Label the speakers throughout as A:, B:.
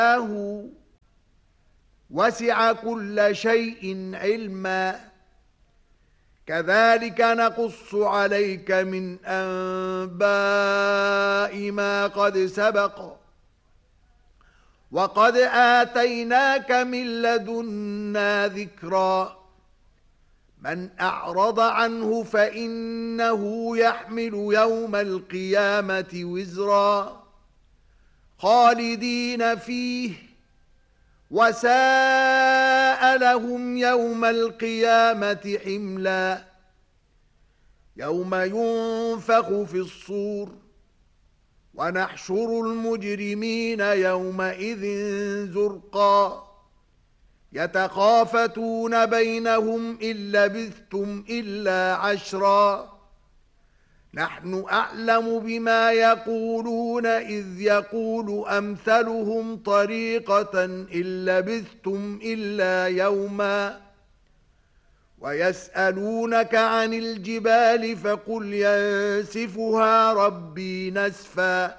A: وسع كل شيء علما كذلك نقص عليك من أنباء ما قد سبق وقد آتيناك من لدنا ذكرا من أعرض عنه فإنه يحمل يوم القيامة وزرا خالدين فيه وساء لهم يوم القيامة حملا يوم ينفخ في الصور ونحشر المجرمين يومئذ زرقا يتخافتون بينهم إن لبثتم إلا عشرا نحن أعلم بما يقولون إذ يقول أمثلهم طريقة إن لبثتم إلا يوما ويسألونك عن الجبال فقل ينسفها ربي نسفا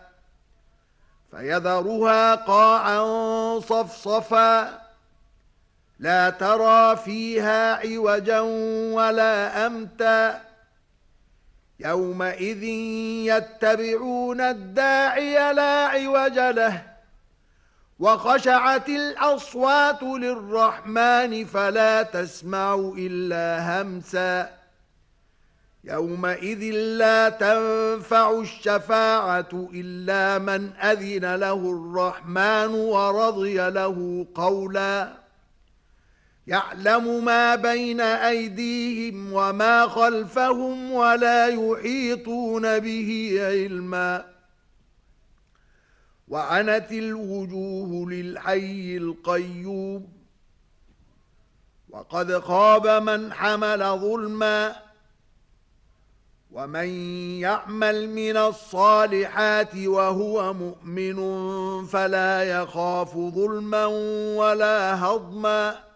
A: فيذرها قاعا صفصفا لا ترى فيها عوجا ولا أمتا يومئذ يتبعون الداعي لا عوج له وخشعت الأصوات للرحمن فلا تسمع إلا همسا يومئذ لا تنفع الشفاعة إلا من أذن له الرحمن ورضي له قولا يعلم ما بين أيديهم وما خلفهم ولا يحيطون به علما وعنت الوجوه للحي القيوم وقد خاب من حمل ظلما ومن يعمل من الصالحات وهو مؤمن فلا يخاف ظلما ولا هضما